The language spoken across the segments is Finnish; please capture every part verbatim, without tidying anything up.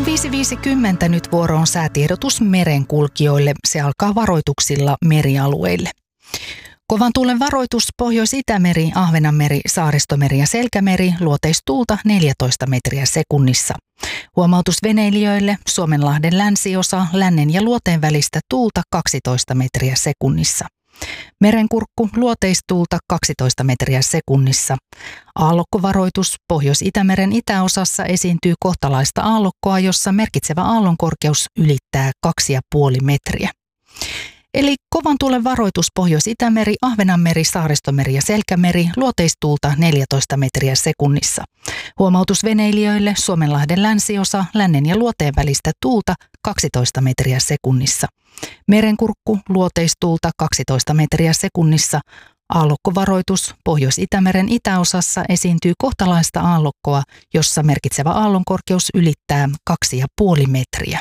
viisi viisikymmentä nyt vuoroon säätiedotus merenkulkijoille. Se alkaa varoituksilla merialueille. Kovan tuulen varoitus Pohjois-Itämeri, Ahvenanmeri, Saaristomeri ja Selkämeri, luoteistuulta neljätoista metriä sekunnissa. Huomautus veneilijöille, Suomenlahden länsiosa, lännen ja luoteen välistä tuulta kaksitoista metriä sekunnissa. Merenkurkku, luoteistuulta kaksitoista metriä sekunnissa. Aallokkovaroitus Pohjois-Itämeren itäosassa esiintyy kohtalaista aallokkoa, jossa merkitsevä aallonkorkeus ylittää kaksi pilkku viisi metriä. Eli kovan tuulen varoitus Pohjois-Itämeri, Ahvenanmeri, Saaristomeri ja Selkämeri, luoteistuulta neljätoista metriä sekunnissa. Huomautus veneilijöille, Suomenlahden länsiosa, lännen ja luoteen välistä tuulta kaksitoista metriä sekunnissa. Merenkurkku, luoteistuulta kaksitoista metriä sekunnissa. Aallokkovaroitus Pohjois-Itämeren itäosassa esiintyy kohtalaista aallokkoa, jossa merkitsevä aallonkorkeus ylittää kaksi pilkku viisi metriä.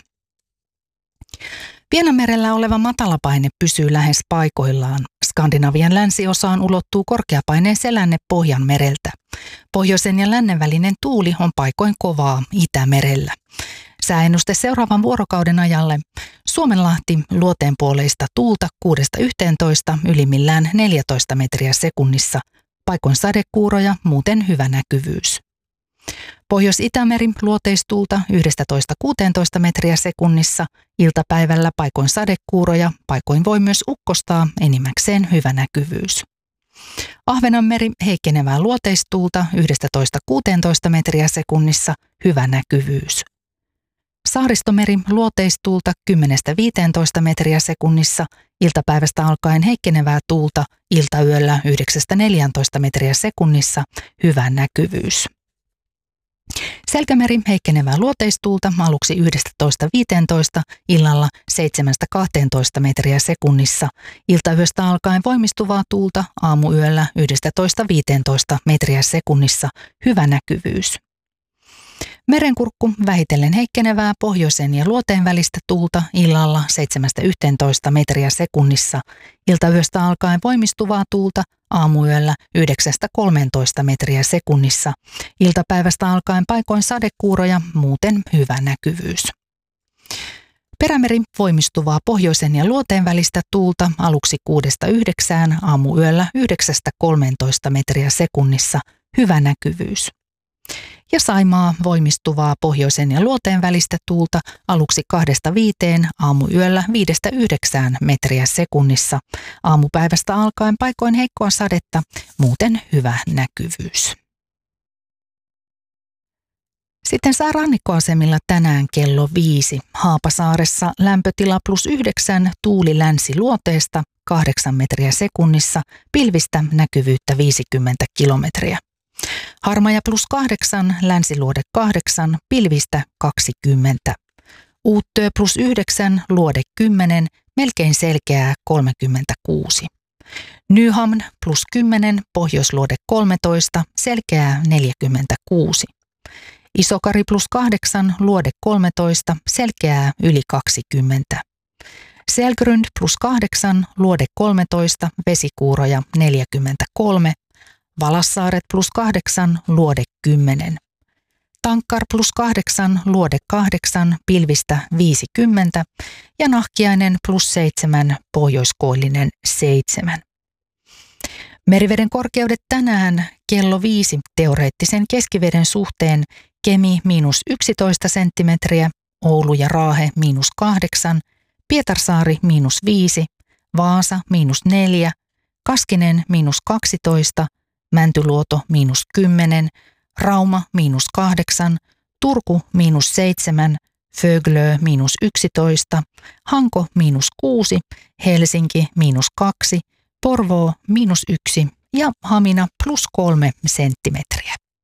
Vienanmerellä oleva matalapaine pysyy lähes paikoillaan. Skandinavian länsiosaan ulottuu korkeapaineen selänne Pohjanmereltä. Pohjoisen ja lännen välinen tuuli on paikoin kovaa Itämerellä. Sääennuste seuraavan vuorokauden ajalle. Suomenlahti, luoteenpuoleista tuulta kuudesta yhteentoista, ylimmillään neljätoista metriä sekunnissa. Paikoin sadekuuroja, muuten hyvä näkyvyys. Pohjois-Itämeri, luoteistuulta yksitoista kuusitoista metriä sekunnissa. Iltapäivällä paikoin sadekuuroja, paikoin voi myös ukkostaa, enimmäkseen hyvä näkyvyys. Ahvenanmeri, heikkenevää luoteistuulta yksitoista kuusitoista metriä sekunnissa, hyvä näkyvyys. Saaristomeri, luoteistuulta kymmenestä viiteentoista metriä sekunnissa, iltapäivästä alkaen heikkenevää tuulta, iltayöllä yhdeksästä neljääntoista metriä sekunnissa, hyvä näkyvyys. Selkämeri, heikkenevää luoteistuulta aluksi yksitoista viiteentoista, illalla seitsemästä kahteentoista metriä sekunnissa, iltayöstä alkaen voimistuvaa tuulta, aamuyöllä yksitoista viiteentoista metriä sekunnissa, hyvä näkyvyys. Merenkurkku, vähitellen heikkenevää pohjoisen ja luoteen välistä tuulta, illalla seitsemästä yhteentoista metriä sekunnissa, iltayöstä alkaen voimistuvaa tuulta, aamuyöllä yhdeksästä kolmeentoista metriä sekunnissa, iltapäivästä alkaen paikoin sadekuuroja, muuten hyvä näkyvyys. Perämeri, voimistuvaa pohjoisen ja luoteen välistä tuulta, aluksi kuudesta yhdeksään, aamuyöllä yhdeksästä kolmeentoista metriä sekunnissa, hyvä näkyvyys. Ja Saimaa, voimistuvaa pohjoisen ja luoteen välistä tuulta, aluksi kahdesta viiteen, aamuyöllä viidestä yhdeksään metriä sekunnissa. Aamupäivästä alkaen paikoin heikkoa sadetta, muuten hyvä näkyvyys. Sitten sää rannikkoasemilla tänään kello viisi. Haapasaaressa lämpötila plus yhdeksän, tuuli länsi-luoteesta, kahdeksan metriä sekunnissa, pilvistä näkyvyyttä viisikymmentä kilometriä. Harmaja plus kahdeksan, länsiluode kahdeksan, pilvistä kaksikymmentä. Uuttöö plus yhdeksän, luode kymmenen, melkein selkeää kolmekymmentäkuusi. Nyhamn plus kymmenen, pohjoisluode kolmetoista, selkeää neljäkymmentäkuusi. Isokari plus kahdeksan, luode kolmetoista, selkeää yli kaksikymmentä. Selgrund plus kahdeksan, luode kolmetoista, vesikuuroja neljäkymmentäkolme. Valassaaret plus kahdeksan, luode kymmenen. Tankkar plus kahdeksan, luode kahdeksan, pilvistä viisikymmentä ja Nahkiainen plus seitsemän, pohjoiskoillinen seitsemän. Meriveden korkeudet tänään kello viisi teoreettisen keskiveden suhteen Kemi miinus yksitoista senttimetriä, Oulu ja Raahe miinus kahdeksan, Pietarsaari miinus viisi, Vaasa miinus neljä, Kaskinen miinus kaksitoista, Mäntyluoto miinus kymmenen, Rauma miinus kahdeksan, Turku miinus seitsemän, Föglö miinus yksitoista, Hanko miinus kuusi, Helsinki miinus kaksi, Porvoo miinus yksi ja Hamina plus kolme senttimetriä.